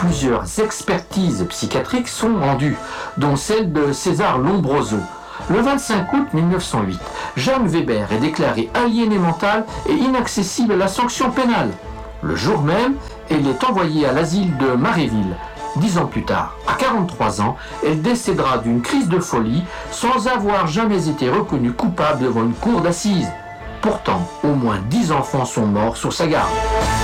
Plusieurs expertises psychiatriques sont rendues, dont celle de César Lombroso. Le 25 août 1908, Jeanne Weber est déclarée aliénée mentale et inaccessible à la sanction pénale. Le jour même, elle est envoyée à l'asile de Maréville. 10 ans plus tard, à 43 ans, elle décédera d'une crise de folie sans avoir jamais été reconnue coupable devant une cour d'assises. Pourtant, au moins 10 enfants sont morts sur sa garde.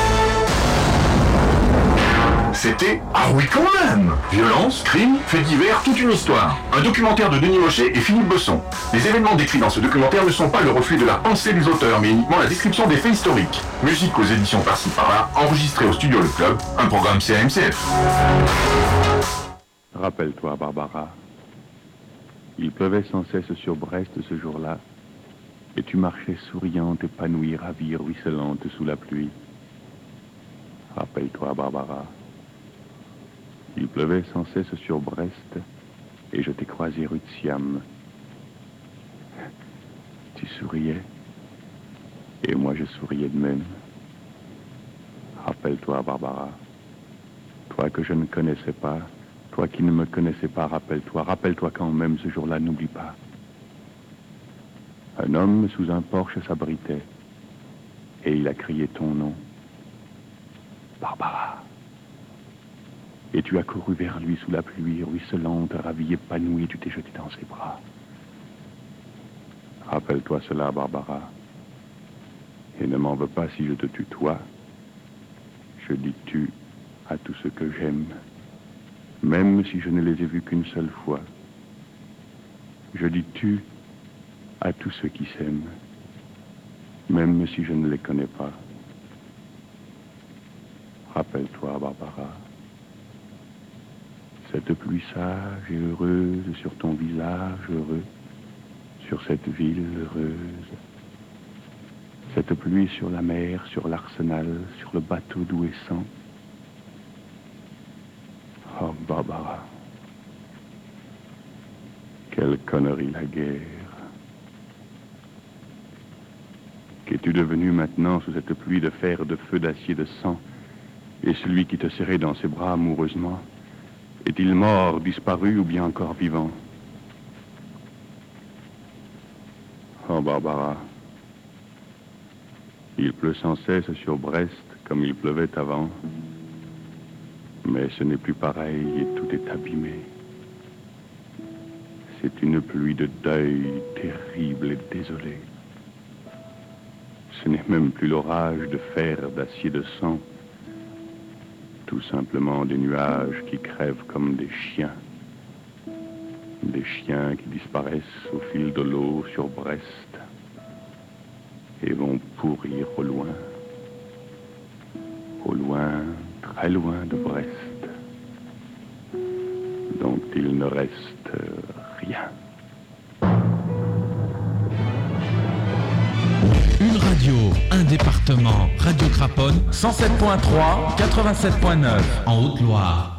C'était Ah oui quand même! Violence, crime, faits divers, toute une histoire. Un documentaire de Denis Mochet et Philippe Besson. Les événements décrits dans ce documentaire ne sont pas le reflet de la pensée des auteurs, mais uniquement la description des faits historiques. Musique aux éditions par-ci par-là, enregistré au studio Le Club, un programme CAMCF. Rappelle-toi, Barbara. Il pleuvait sans cesse sur Brest ce jour-là, et tu marchais souriante, épanouie, ravie, ruisselante sous la pluie. Rappelle-toi, Barbara. Il pleuvait sans cesse sur Brest, et je t'ai croisé rue de Siam. Tu souriais, et moi je souriais de même. Rappelle-toi, Barbara. Toi que je ne connaissais pas, toi qui ne me connaissais pas, rappelle-toi quand même ce jour-là, n'oublie pas. Un homme sous un porche s'abritait, et il a crié ton nom. Barbara. Et tu as couru vers lui sous la pluie, ruisselante, ravie, épanouie, et tu t'es jeté dans ses bras. Rappelle-toi cela, Barbara. Et ne m'en veux pas si je te tutoie. Je dis tu à tous ceux que j'aime, même si je ne les ai vus qu'une seule fois. Je dis tu à tous ceux qui s'aiment, même si je ne les connais pas. Rappelle-toi, Barbara. Cette pluie sage et heureuse sur ton visage heureux, sur cette ville heureuse. Cette pluie sur la mer, sur l'arsenal, sur le bateau d'Ouessant. Oh, Barbara. Quelle connerie la guerre. Qu'es-tu devenu maintenant sous cette pluie de fer, de feu, d'acier, de sang? Et celui qui te serrait dans ses bras amoureusement, est-il mort, disparu ou bien encore vivant? Oh, Barbara. Il pleut sans cesse sur Brest comme il pleuvait avant. Mais ce n'est plus pareil et tout est abîmé. C'est une pluie de deuil terrible et désolée. Ce n'est même plus l'orage de fer, d'acier, de sang. Tout simplement des nuages qui crèvent comme des chiens. Des chiens qui disparaissent au fil de l'eau sur Brest et vont pourrir au loin, très loin de Brest, dont il ne reste rien. Une radio, un département, Radio Craponne, 107.3, 87.9, en Haute-Loire.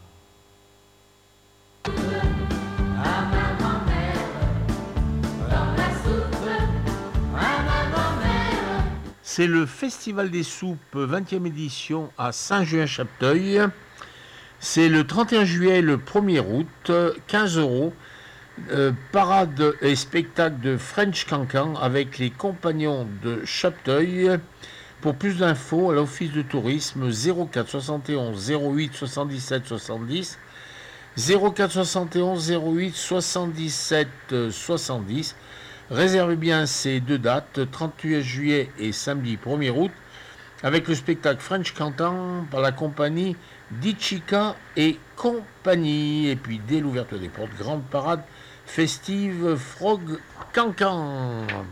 C'est le Festival des Soupes, 20e édition à Saint-Julien-Chapteuil. C'est le 31 juillet et le 1er août, 15 €. Parade et spectacle de French Cancan avec les compagnons de Chapteuil. Pour plus d'infos, à l'office de tourisme 04 71 08 77 70, 04 71 08 77 70. Réservez bien ces deux dates, 38 juillet et samedi 1er août, avec le spectacle French Cancan par la compagnie Dichika et compagnie. Et puis dès l'ouverture des portes, grande parade festive Frog Cancan.